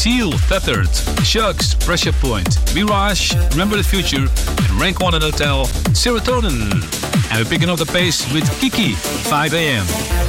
Seal, Tethered, Shucks, Pressure Point, Mirage, Remember the Future, and Rank 1 and Hotel, Serotonin. And we're picking up the pace with Kiki, 5 a.m.